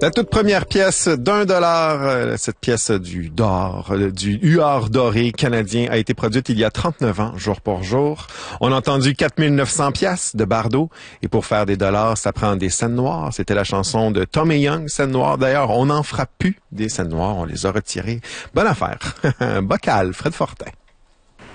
La toute première pièce d'$1, cette pièce du huard doré canadien a été produite il y a 39 ans, jour pour jour. On a entendu 4900 pièces de Bardot. Et pour faire des dollars, ça prend des scènes noires. C'était la chanson de Tommy Young, scènes noires. D'ailleurs, on n'en fera plus des scènes noires. On les a retirées. Bonne affaire. Bocal, Fred Fortin.